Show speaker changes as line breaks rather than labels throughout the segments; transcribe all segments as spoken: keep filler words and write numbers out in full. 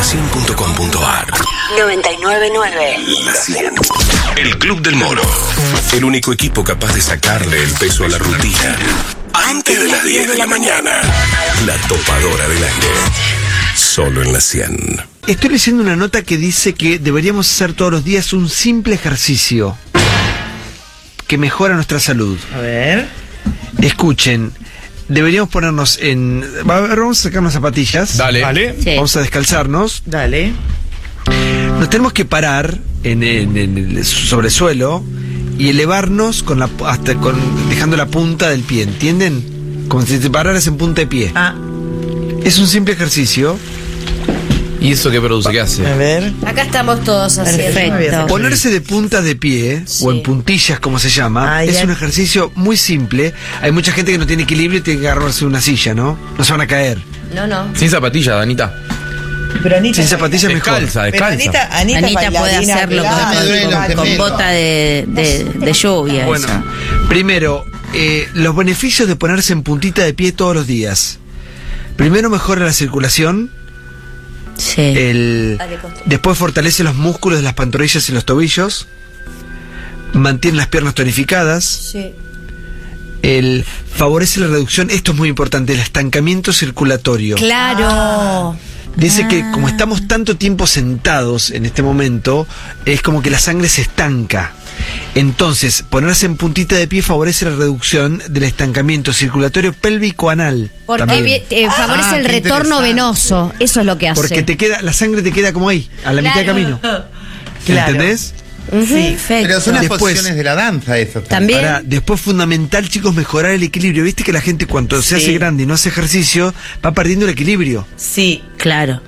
cien punto com punto ar.
noventa y nueve punto nueve.
La cien. El Club del Mono. El único equipo capaz de sacarle el peso a la rutina. Antes de las diez de la mañana. La topadora del aire. Solo en la cien.
Estoy leyendo una nota que dice que deberíamos hacer todos los días un simple ejercicio que mejora nuestra salud.
A ver.
Escuchen, deberíamos ponernos en... A ver, vamos a sacarnos zapatillas.
Dale.
Vale.
Sí.
Vamos a descalzarnos.
Dale.
Nos tenemos que parar en, en- en el sobresuelo y elevarnos con la, hasta con, dejando la punta del pie, ¿entienden? Como si te pararas en punta de pie.
Ah,
Es un simple ejercicio.
¿Y eso qué produce? ¿Qué hace?
a ver.
Acá estamos todos haciendo.
Perfecto.
Ponerse de punta de pie,
Sí.
o en puntillas como se llama,
Ay,
es
ay.
un ejercicio muy simple. Hay mucha gente que no tiene equilibrio y tiene que agarrarse de una silla, ¿no? No se van a caer.
No, no.
Sin zapatilla, Danita.
Pero Anita.
Sin zapatillas mejor.
Descalza,
Pero
descalza.
Anita, Anita,
Anita puede
bailarina,
hacerlo
pegada,
con,
duele los
con- con
gemelos.
bota de, de, de lluvia.
Bueno,
esa.
primero, eh, los beneficios de ponerse en puntita de pie todos los días. Primero, mejora la circulación.
Sí.
El, después fortalece los músculos de las pantorrillas y los tobillos. Mantiene las piernas tonificadas.
Sí.
El, favorece la reducción, esto es muy importante, el estancamiento circulatorio.
Claro.
Dice que como estamos tanto tiempo sentados en este momento, es como que la sangre se estanca. Entonces, ponerse en puntita de pie favorece la reducción del estancamiento circulatorio pélvico anal.
Porque
también.
vi- eh, favorece
Ah,
el
qué
retorno
interesante.
venoso. Eso es lo que hace.
Porque te queda, la sangre te queda como ahí, a la mitad de
Claro.
camino.
Claro.
¿Entendés?
Ujú,
Sí,
perfecto.
Pero son las
Después-
posiciones de la danza eso.
También.
Ahora, después fundamental, chicos, mejorar el equilibrio. Viste que la gente cuando se
Sí.
hace grande y no hace ejercicio, va perdiendo el equilibrio.
Sí.
Claro.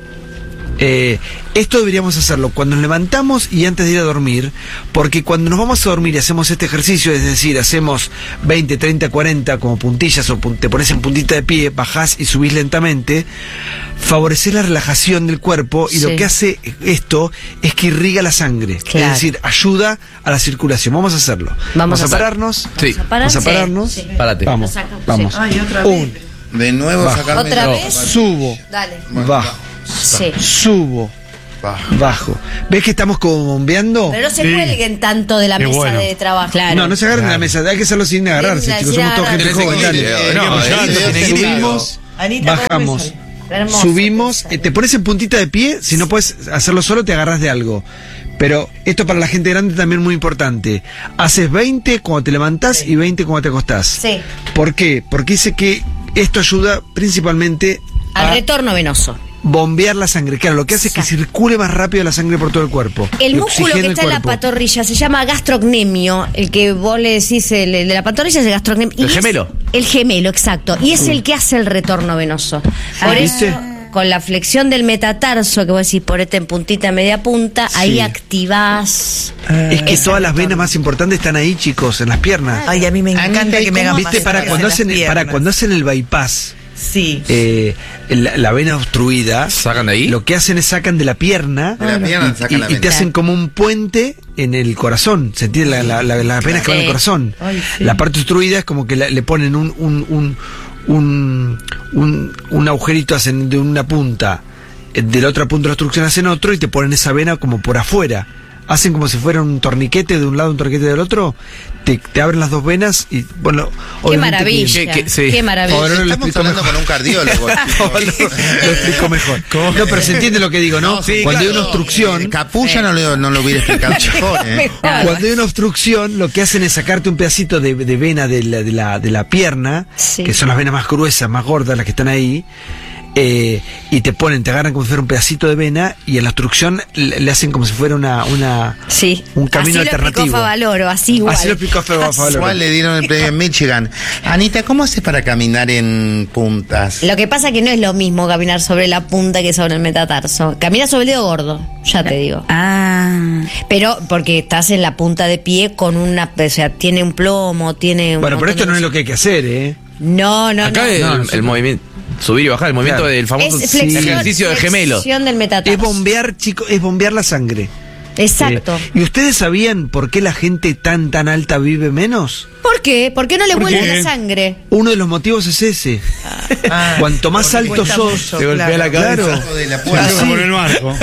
Eh, esto deberíamos hacerlo cuando nos levantamos y antes de ir a dormir, porque cuando nos vamos a dormir y hacemos este ejercicio, es decir, hacemos veinte, treinta, cuarenta como puntillas o pun- te pones en puntita de pie, bajás y subís lentamente, favorecer la relajación del cuerpo y
Sí.
lo que hace esto es que irriga la sangre,
Claro.
es decir, ayuda a la circulación. Vamos a hacerlo.
Vamos a
a
hacer-
pararnos.
Sí.
Vamos a
Sí.
pararnos.
Sí.
Párate.
Vamos,
Lo saco,
vamos.
sí.
Ay, otra
Un,
vez.
De nuevo
Bajo.
sacarme
¿Otra
la-
vez?
subo,
Dale.
bajo,
Sí.
subo,
Bajo.
bajo. ¿Ves que estamos como bombeando?
Pero no se cuelguen tanto de la
Qué
mesa
bueno.
de trabajo. Claro.
No, no se agarren de la mesa, hay que hacerlo sin agarrarse,
Sin-
chicos,
sin
somos toda gente
agarrarse.
joven,
Tenés
dale.
equilibrio, no,
Tiene
Danita,
que
tiene
ser
equilibrio.
Subimos,
Anita,
bajamos,
¿cómo
Hermoso.
subimos, eh, te pones en puntita de pie, si no puedes hacerlo solo te agarras de algo. Pero esto para la gente grande también muy importante. Haces veinte cuando te levantás y veinte cuando te acostás.
Sí.
¿Por qué? Porque dice que esto ayuda principalmente
Al
a
retorno venoso.
bombear la sangre. Claro, lo que hace es que
Exacto.
circule más rápido la sangre por todo el cuerpo.
El
Y
músculo
oxigena
que
el
está en la
cuerpo.
pantorrilla se llama gastrocnemio. El que vos le decís, el, el de la pantorrilla es el gastrocnemio.
¿El
Y es-
gemelo?
el gemelo, exacto. Y es el que hace el retorno venoso. Por
Ah,
eso,
¿viste?
con la flexión del metatarso, que vos decís ponete en puntita, media punta, ahí
Sí.
activás.
Es que
ese
todas las
retorno.
venas más importantes están ahí, chicos, en las piernas.
Ay, a mí me encanta
Anita, ¿y
que me
cómo
hagan
¿Viste? Para
masajes
cuando,
en las
hacen, para
piernas.
cuando hacen el bypass,
Sí.
eh, la, la vena obstruida,
¿Sacan de ahí?
lo que hacen es sacan de la pierna,
De la pierna
y,
sacan
y-
la
y te
vena.
hacen como un puente en el corazón. ¿Se entiende? La, la, la, las venas que van al
Sí.
corazón.
Ay, sí.
La parte obstruida es como que la- le ponen un, un, un, un, un, un agujerito, hacen de una punta, eh, de la otra punta de la obstrucción hacen otro y te ponen esa vena como por afuera. Hacen como si fuera un torniquete de un lado, un torniquete del otro, te, te abren las dos venas y bueno,
Qué
obviamente
maravilla.
que- que- sí.
Qué maravilla.
Ahora lo
Estamos
explico
hablando
mejor.
con un cardiólogo.
lo, lo explico mejor. No, pero se entiende lo que digo, ¿no?
Sí,
Cuando hay
claro.
una obstrucción,
Eh, Capulla no, lo, no lo hubiera explicado mejor, ¿eh?
cuando hay una obstrucción, lo que hacen es sacarte un pedacito de, de vena de la, de la, de la pierna,
Sí.
que son las venas más gruesas, más gordas, las que están ahí, eh, y te ponen, te agarran como si fuera un pedacito de vena, y en la obstrucción le, le hacen como si fuera una, una
Sí.
un camino
así
alternativo.
Lo explicó Favaloro, así igual.
Así lo explicó Favaloro.
¿Cuál le dieron el premio en Michigan? Anita, ¿cómo haces para caminar en puntas?
Lo que pasa que no es lo mismo caminar sobre la punta que sobre el metatarso. Camina sobre el dedo gordo, ya te digo.
Ah,
Pero porque estás en la punta de pie con una, o sea, tiene un plomo, tiene un
Bueno, pero
montón
esto
de
no es lo
cosas.
que hay que hacer, ¿eh?
No, no,
Acá
no.
el,
No,
el
nosotros-
movimiento, subir y bajar, el movimiento
Claro.
del famoso
Es flexión,
ejercicio de gemelo.
flexión del metatarso.
Es bombear, chicos, es bombear la sangre.
Exacto.
Eh, ¿Y ustedes sabían por qué la gente tan tan alta vive menos?
¿Por qué? ¿Por qué no le
¿Por
vuelve
qué?
la sangre?
Uno de los motivos es ese.
Ah,
Cuanto más
porque
alto
cuesta
sos,
mucho,
te golpea
claro.
la cabeza.
claro.
De la
Claro,
puerta.
sí.
por el marco.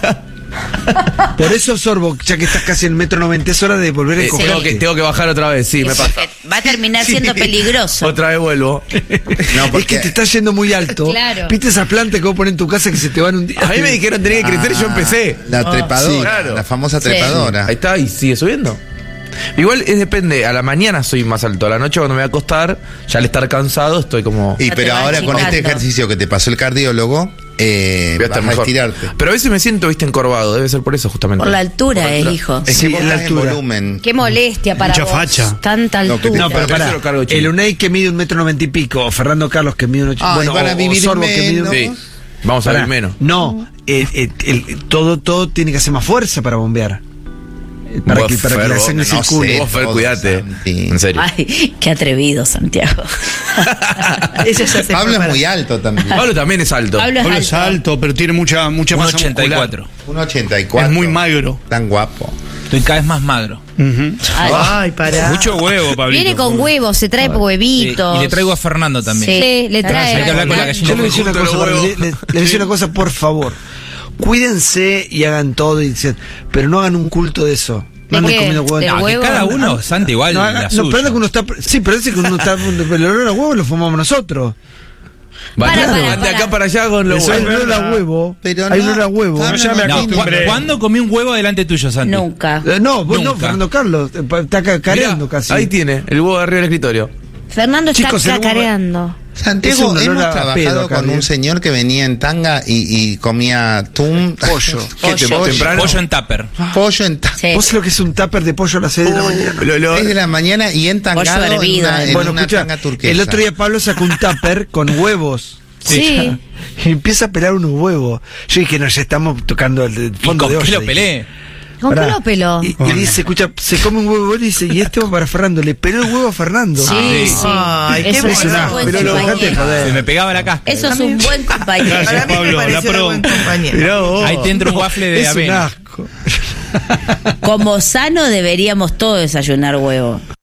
Por eso, Sorbo, ya que estás casi en metro noventa, es hora de volver a
Eh,
encogerte.
tengo, que, tengo que bajar otra vez, sí, me
Eso
pasa.
que va a terminar siendo peligroso.
Otra vez vuelvo.
No,
Es
porque
que te estás yendo muy alto.
Claro.
¿Viste esas plantas que vos pones en tu casa que se te van un día?
A mí me dijeron tenía que crecer y yo empecé.
la trepadora,
sí, claro.
la famosa
Sí.
trepadora.
Ahí está, y sigue subiendo. Igual es depende, a la mañana soy más alto, a la noche cuando me voy a acostar, ya al estar cansado estoy como...
Y
Ya te
pero
va
ahora con este
achicando.
ejercicio que te pasó el cardiólogo, eh,
Voy a estar
vas a
mejor.
estirarte.
Pero a veces me siento, viste, encorvado, debe ser por eso justamente.
Por la altura,
Por la
eh,
altura.
hijo.
Es
Sí,
que vos
en la
estás en
altura.
volumen.
Qué molestia para
Mucha
vos.
facha.
Tanta
No, que
altura.
No, pero
Pero
pará.
eso lo cargo chico.
El Unai que mide un metro noventa y pico, o Fernando Carlos que mide un ocho.
Ay,
bueno,
van a
o- o
vivir
Sorbo que mide un.
menos.
Sí, vamos a
Pará.
ver menos.
No, el- el- el- todo, todo tiene que hacer más fuerza para bombear. Eh, Para
Vos,
que, para que
Fer,
la
vos,
sangre
no
circule.
sé.
Vos, Fer,
todo,
cuídate.
Santi.
En serio.
Ay, qué atrevido, Santiago.
Ella ya se
Pablo
fue
es
para-
muy alto también.
Pablo también es alto.
Pablo es
Pablo es
alto.
alto, pero tiene mucha, mucha masa muscular.
uno ochenta y cuatro.
Es muy magro.
Tan guapo.
Estoy cada vez más magro.
Ujú.
Ay.
Ay, pará.
Mucho huevo, Pablito.
Viene con huevos, se trae
Sí,
huevitos.
y le traigo a Fernando también.
Sí, le trae.
Hay que hablar con la
Yo
gallina.
le voy a decir una
Junto los
cosa,
huevos.
le, le- le voy a decir una cosa, por favor. Cuídense y hagan todo, y, dicen- pero no hagan un culto de eso. No
¿De
anden
qué?
comiendo huevos.
¿Del
No,
huevo?
Cada uno, Santi, igual
no,
la
haga- no,
suya.
pero es que uno está, sí, pero es que uno está, el olor a huevo lo fumamos nosotros.
Va,
Para,
claro,
para,
ande
para.
acá para allá con los
Hay
Eso es
huevos.
olor a
verdad.
huevo.
Pero
Hay
no,
olor a huevo.
Pablo,
ya me
no,
No,
aquí
¿cu-
acostumbré.
¿Cuándo comí un huevo delante tuyo, Santi?
Nunca.
Eh, no, vos no,
Nunca.
Fernando Carlos, eh, pa- está cacareando
Mirá,
casi.
ahí tiene, el huevo de arriba del escritorio.
Fernando está
Chicos, el huevo-
cacareando.
Santiago,
Es un olor
hemos
a pedo
trabajado
acá,
con
bien.
un señor que venía en tanga y, y comía tum,
Pollo.
¿Qué te-
Pollo.
Temprano.
Pollo en tupper.
pollo en tanga.
Sí.
¿Vos sabés lo que es un tupper de pollo a las seis de la mañana?
Lo- lo-
seis de la mañana y entangado
Pollo
en
hervido,
una, en
Bueno,
una
escucha,
tanga turquesa.
el otro día Pablo sacó un tupper con huevos.
Sí.
Y empieza a pelar unos huevos. Yo dije, no, ya estamos tocando el
¿Y
fondo
con
de
qué
olla.
lo
dije.
pelé?
¿Con qué
Pará.
lo peló?
Y, y dice, escucha, se come un huevo y dice, y este va para Fernando. Le peló el huevo a Fernando.
Sí,
sí.
sí.
Ay, qué
Eso es
Es
un
una,
buen
pero lo
compañero.
dejate joder.
Se me pegaba la casca.
Eso es un buen compañero.
Gracias,
Para mí me
Pablo, la
pareció
pro.
buen compañero.
Mirá vos.
Ahí te entra un waffle de
es
avena.
un asco.
Como sano deberíamos todos desayunar huevo.